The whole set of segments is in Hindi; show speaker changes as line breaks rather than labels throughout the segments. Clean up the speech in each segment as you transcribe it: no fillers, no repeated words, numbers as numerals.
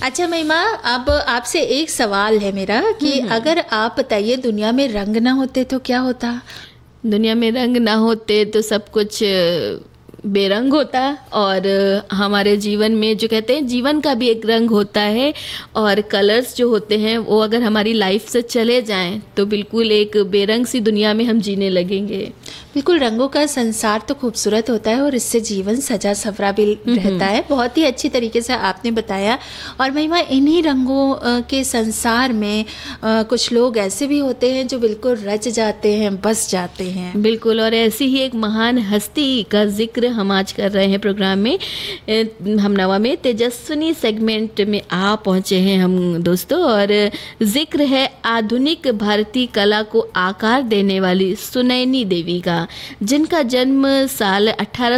अच्छा महिमा, अब आपसे एक सवाल है मेरा कि अगर आप बताइए दुनिया में रंग ना होते तो क्या होता?
दुनिया में रंग ना होते तो सब कुछ बेरंग होता, और हमारे जीवन में जो कहते हैं जीवन का भी एक रंग होता है, और कलर्स जो होते हैं वो अगर हमारी लाइफ से चले जाएं तो बिल्कुल एक बेरंग सी दुनिया में हम जीने लगेंगे।
बिल्कुल, रंगों का संसार तो खूबसूरत होता है और इससे जीवन सजा सवरा भी रहता है। बहुत ही अच्छी तरीके से आपने बताया। और महिमा, इन्हीं रंगों के संसार में कुछ लोग ऐसे भी होते हैं जो बिल्कुल रच जाते हैं, बस जाते हैं।
बिल्कुल, और ऐसी ही एक महान हस्ती का जिक्र हम आज कर रहे हैं प्रोग्राम में। हम नवा में तेजस्विनी सेगमेंट में आ पहुंचे हैं हम दोस्तों, और जिक्र है आधुनिक भारतीय कला को आकार देने वाली सुनैनी देवी का, जिनका जन्म साल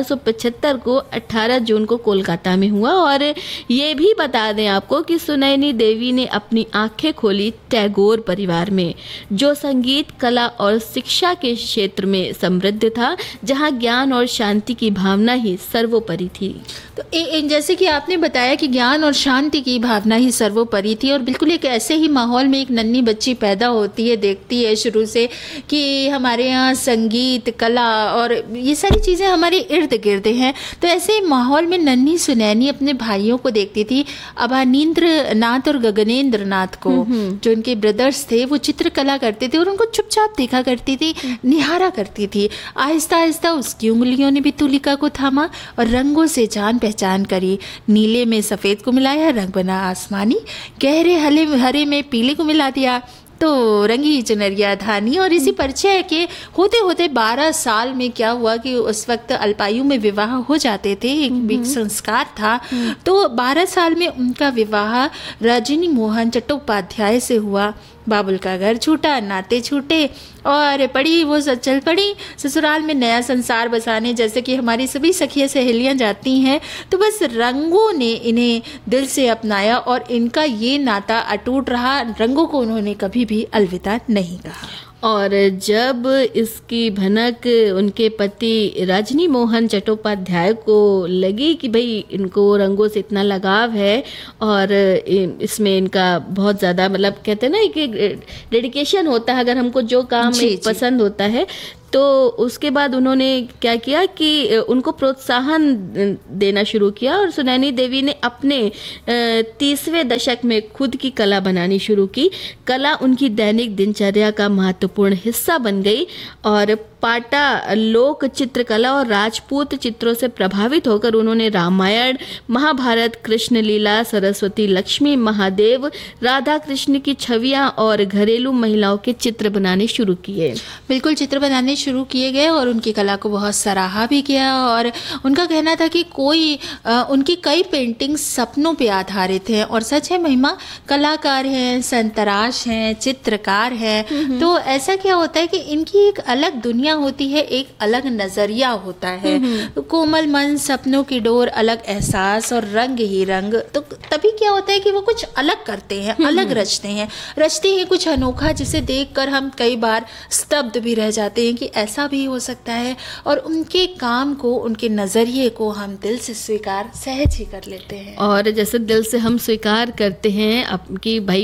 1875 को 18 जून को कोलकाता में हुआ। और ये भी बता दें आपको कि सुनैनी देवी ने अपनी आंखें खोली टैगोर परिवार में, जो संगीत, कला और शिक्षा के क्षेत्र में समृद्ध था, जहां ज्ञान और शांति की भावना ही सर्वोपरि थी।
तो जैसे कि आपने बताया कि ज्ञान और शांति की भावना ही सर्वोपरि थी, और बिल्कुल एक ऐसे ही माहौल में एक नन्ही बच्ची पैदा होती है, देखती है शुरू से कि हमारे यहाँ संगीत, कला और ये सारी चीज़ें हमारे इर्द गिर्द हैं। तो ऐसे माहौल में नन्ही सुनैनी अपने भाइयों को देखती थी, अभानींद्र नाथ और गगनेंद्र नाथ को, जो उनके ब्रदर्स थे, वो चित्रकला करते थे और उनको चुपचाप देखा करती थी, निहारा करती थी। आहिस्ता आहिस्ता उसकी उंगलियों ने भी तुलिका को थामा और रंगों से जान पहचान करी। नीले में सफ़ेद को मिलाया, रंग बना आसमानी, गहरे हरे में पीले को मिला दिया तो रंगी चुनरिया धानी। और इसी परिचय के होते होते 12 साल में क्या हुआ कि उस वक्त अल्पायु में विवाह हो जाते थे, एक संस्कार था। तो 12 साल में उनका विवाह रजनी मोहन चट्टोपाध्याय से हुआ। बाबुल का घर छूटा, नाते छूटे और चल पड़ी ससुराल में नया संसार बसाने, जैसे कि हमारी सभी सखियां सहेलियां जाती हैं। तो बस रंगों ने इन्हें दिल से अपनाया और इनका ये नाता अटूट रहा। रंगों को उन्होंने कभी भी अलविदा नहीं कहा।
और जब इसकी भनक उनके पति रजनी मोहन चट्टोपाध्याय को लगी कि भाई इनको रंगों से इतना लगाव है और इसमें इनका बहुत ज़्यादा मतलब कहते हैं ना कि डेडिकेशन होता है, अगर हमको जो काम पसंद होता है, तो उसके बाद उन्होंने क्या किया कि उनको प्रोत्साहन देना शुरू किया। और सुनैनी देवी ने अपने 30वें दशक में खुद की कला बनानी शुरू की। कला उनकी दैनिक दिनचर्या का महत्वपूर्ण हिस्सा बन गई और पाटा लोक चित्रकला और राजपूत चित्रों से प्रभावित होकर उन्होंने रामायण, महाभारत, कृष्ण लीला, सरस्वती, लक्ष्मी, महादेव, राधा कृष्ण की छवियां और घरेलू महिलाओं के चित्र बनाने शुरू किए।
बिल्कुल, चित्र बनाने शुरू किए गए और उनकी कला को बहुत सराहा भी किया। और उनका कहना था कि उनकी कई पेंटिंग्स सपनों पे आधारित हैं। और सच है महिमा, कलाकार हैं, संतराश हैं, चित्रकार हैं। तो ऐसा क्या होता है कि इनकी एक अलग दुनिया होती है, एक अलग नजरिया होता है। तो कोमल मन, सपनों की डोर, अलग एहसास और रंग ही रंग। तो तभी क्या होता है कि वो कुछ अलग करते हैं, अलग रचते हैं कुछ अनोखा, जिसे देखकर हम कई बार स्तब्ध भी रह जाते हैं कि ऐसा भी हो सकता है। और उनके काम को, उनके नजरिए को हम दिल से स्वीकार सहज ही कर लेते हैं।
और जैसे दिल से हम स्वीकार करते हैं कि भाई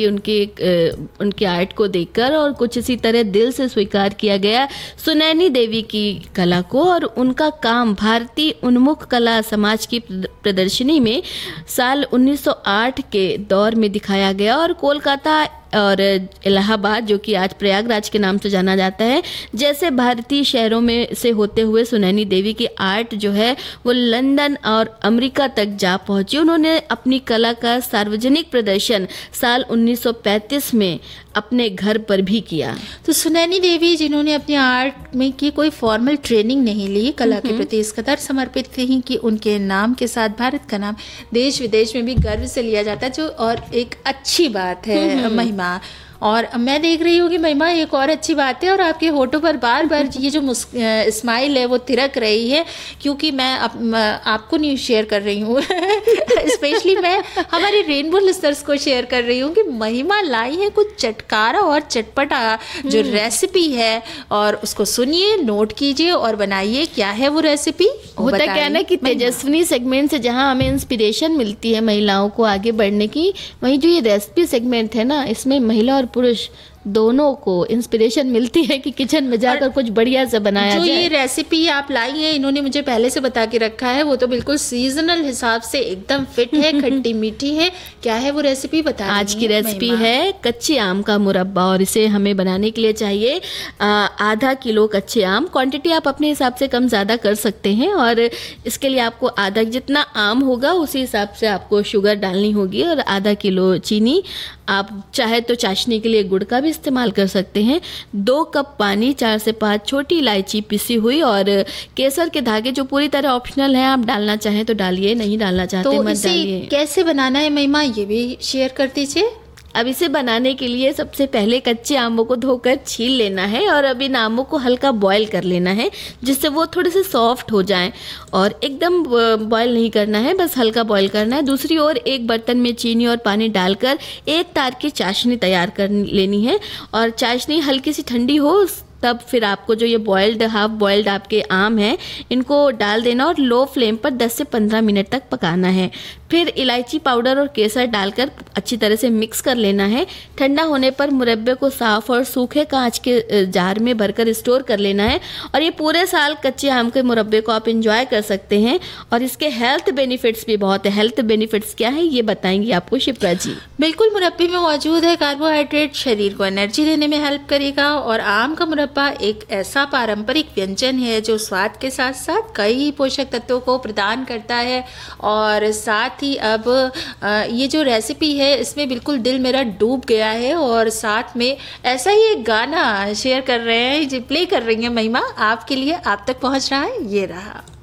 उनके आर्ट को देखकर, और कुछ इसी तरह दिल से स्वीकार किया गया सुनैनी देवी की कला को। और उनका काम भारतीय उन्मुख कला समाज की प्रदर्शनी में साल 1908 के दौर में दिखाया गया। और कोलकाता और इलाहाबाद, जो कि आज प्रयागराज के नाम से जाना जाता है, जैसे भारतीय शहरों में से होते हुए सुनैनी देवी की आर्ट जो है वो लंदन और अमेरिका तक जा पहुंची। उन्होंने अपनी कला का सार्वजनिक प्रदर्शन साल 1935 में अपने घर पर भी किया।
तो सुनैनी देवी, जिन्होंने अपने आर्ट में की कोई फॉर्मल ट्रेनिंग नहीं ली, कला के प्रति इस कदर समर्पित थी कि उनके नाम के साथ भारत का नाम देश विदेश में भी गर्व से लिया जाता है, जो और एक अच्छी बात है महिमा। और मैं देख रही हूँ कि महिमा एक और अच्छी बात है, और आपके होठों पर बार बार ये जो स्माइल है वो तिरक रही है, क्योंकि मैं आपको न्यूज़ शेयर कर रही हूँ स्पेशली मैं हमारे रेनबो लिस्टर्स को शेयर कर रही हूँ कि महिमा लाई है कुछ चटकारा और चटपटा जो रेसिपी है, और उसको सुनिए, नोट कीजिए और बनाइए। क्या है वो रेसिपी?
होता क्या है ना कि तेजस्विनी सेगमेंट से जहाँ हमें इंस्पिरेशन मिलती है महिलाओं को आगे बढ़ने की, वहीं जो ये रेसिपी सेगमेंट है ना, इसमें महिला और पुरुष दोनों को इंस्पिरेशन मिलती है कि किचन में जाकर कुछ बढ़िया से बनाया
जो
जाए।
ये रेसिपी आप लाई हैं, इन्होंने मुझे पहले से बता के रखा है, वो तो बिल्कुल सीजनल हिसाब से एकदम फिट है, खट्टी मीठी है। क्या है वो रेसिपी बता?
आज की रेसिपी है कच्चे आम का मुरब्बा, और इसे हमें बनाने के लिए चाहिए आधा किलो कच्चे आम। क्वांटिटी आप अपने हिसाब से कम ज़्यादा कर सकते हैं, और इसके लिए आपको आधा, जितना आम होगा उसी हिसाब से आपको शुगर डालनी होगी, और आधा किलो चीनी। आप चाहे तो चाशनी के लिए गुड़ का भी इस्तेमाल कर सकते हैं। 2 कप पानी, 4 से 5 छोटी इलायची पिसी हुई, और केसर के धागे जो पूरी तरह ऑप्शनल है, आप डालना चाहें तो डालिए, नहीं डालना चाहते मत डालिए।
कैसे बनाना है महिमा, ये भी शेयर कर दीजिए।
अब इसे बनाने के लिए सबसे पहले कच्चे आमों को धोकर छील लेना है, और अब इन आमों को हल्का बॉईल कर लेना है, जिससे वो थोड़े से सॉफ्ट हो जाएं। और एकदम बॉईल नहीं करना है, बस हल्का बॉईल करना है। दूसरी ओर एक बर्तन में चीनी और पानी डालकर एक तार की चाशनी तैयार कर लेनी है, और चाशनी हल्की सी ठंडी हो तब फिर आपको जो ये बॉइल्ड, हाफ बॉइल्ड आपके आम हैं, इनको डाल देना और लो फ्लेम पर 10 से 15 मिनट तक पकाना है। फिर इलायची पाउडर और केसर डालकर अच्छी तरह से मिक्स कर लेना है। ठंडा होने पर मुरब्बे को साफ और सूखे कांच के जार में भरकर स्टोर कर लेना है, और ये पूरे साल कच्चे आम के मुरब्बे को आप इंजॉय कर सकते हैं। और इसके हेल्थ बेनिफिट्स भी बहुत है। हेल्थ बेनिफिट्स क्या है ये बताएंगी आपको शिप्रा जी।
बिल्कुल, मुरब्बे में मौजूद है कार्बोहाइड्रेट, शरीर को एनर्जी देने में हेल्प करेगा। और आम का मुरब्बा एक ऐसा पारंपरिक व्यंजन है जो स्वाद के साथ साथ कई पोषक तत्वों को प्रदान करता है। और साथ ही अब ये जो रेसिपी है, इसमें बिल्कुल दिल मेरा डूब गया है। और साथ में ऐसा ही एक गाना शेयर कर रहे हैं, जो प्ले कर रही हैं महिमा आपके लिए, आप तक पहुंच रहा है, ये रहा।